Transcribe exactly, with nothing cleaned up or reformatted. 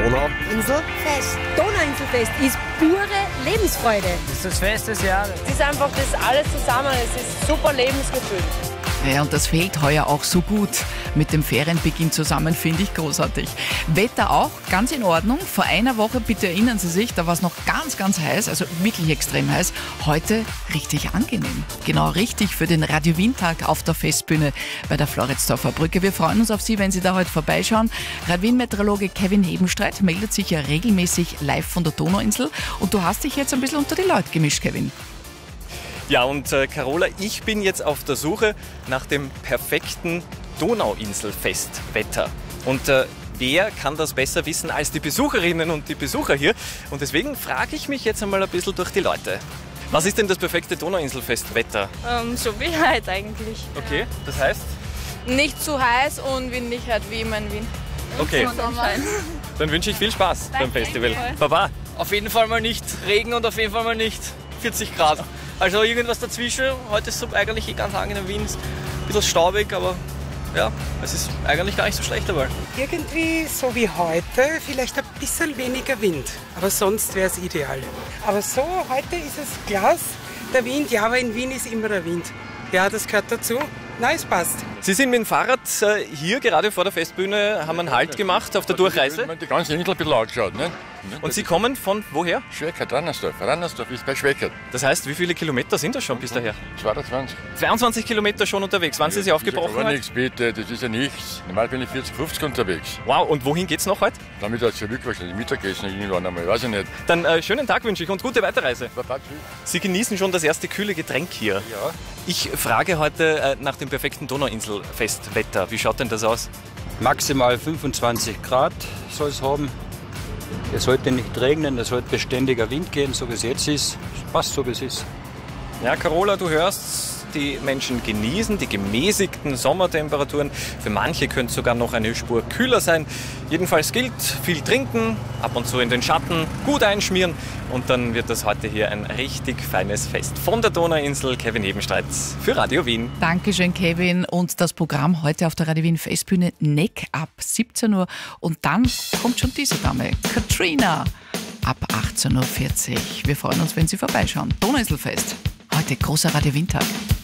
Donauinselfest. Donauinselfest ist pure Lebensfreude. Das ist das Fest des Jahres. Es ist einfach das alles zusammen. Es ist super Lebensgefühl. Ja, und das fehlt heuer auch so gut mit dem Ferienbeginn zusammen, finde ich großartig. Wetter auch ganz in Ordnung. Vor einer Woche, bitte erinnern Sie sich, da war es noch ganz, ganz heiß, also wirklich extrem heiß. Heute richtig angenehm. Genau richtig für den Radio Wien-Tag auf der Festbühne bei der Floridsdorfer Brücke. Wir freuen uns auf Sie, wenn Sie da heute vorbeischauen. Radio Wien-Meteorologe Kevin Hebenstreit meldet sich ja regelmäßig live von der Donauinsel. Und du hast dich jetzt ein bisschen unter die Leute gemischt, Kevin. Ja, und äh, Carola, ich bin jetzt auf der Suche nach dem perfekten Donauinselfestwetter. Und äh, wer kann das besser wissen als die Besucherinnen und die Besucher hier? Und deswegen frage ich mich jetzt einmal ein bisschen durch die Leute. Was ist denn das perfekte Donauinselfestwetter? Ähm, so wie heute eigentlich. Okay, das heißt? Nicht zu heiß und windig halt wie immer in Wien. Okay, Sonnenschein. dann wünsche ich viel Spaß beim Festival. Baba. Auf jeden Fall mal nicht Regen und auf jeden Fall mal nicht vierzig Grad. Also irgendwas dazwischen. Heute ist es eigentlich ganz angenehm. Wien ist ein bisschen staubig, aber ja, es ist eigentlich gar nicht so schlecht dabei. Irgendwie so wie heute, vielleicht ein bisschen weniger Wind, aber sonst wäre es ideal. Aber so, heute ist es Glas, der Wind, ja, aber in Wien ist immer der Wind. Ja, das gehört dazu. Nein, es passt. Sie sind mit dem Fahrrad äh, hier gerade vor der Festbühne, haben einen Halt gemacht auf der Durchreise. Die ganze Insel ein bisschen angeschaut. Ne? Und Sie kommen von woher? Schweckert, Rannersdorf. Rannersdorf ist bei Schweckert. Das heißt, wie viele Kilometer sind das schon bis daher? zweiundzwanzig. zweiundzwanzig Kilometer schon unterwegs. Wann sind Sie aufgebrochen? Das ist ja gar heute? nichts, bitte. Das ist ja nichts. Normal bin ich vierzig, fünfzig unterwegs. Wow, und wohin geht's noch heute? Damit er zurück wahrscheinlich Mittagessen irgendwann einmal. Weiß ich nicht. Dann äh, schönen Tag wünsche ich und gute Weiterreise. Baba, tschüss. Sie genießen schon das erste kühle Getränk hier. Ja. Ich frage heute äh, nach dem perfekten Donauinselfestwetter. Wie schaut denn das aus? Maximal fünfundzwanzig Grad soll es haben. Es sollte nicht regnen, es sollte beständiger Wind gehen, so wie es jetzt ist. Passt so, wie es ist. Ja, Carola, du hörst, die Menschen genießen die gemäßigten Sommertemperaturen. Für manche könnte es sogar noch eine Spur kühler sein. Jedenfalls gilt, viel trinken, ab und zu in den Schatten, gut einschmieren und dann wird das heute hier ein richtig feines Fest. Von der Donauinsel, Kevin Hebenstreit für Radio Wien. Dankeschön, Kevin. Und das Programm heute auf der Radio Wien Festbühne Neck ab siebzehn Uhr. Und dann kommt schon diese Dame, Katrina, ab achtzehn Uhr vierzig. Wir freuen uns, wenn Sie vorbeischauen. Donauinselfest. Heute großer Radio Wien Tag.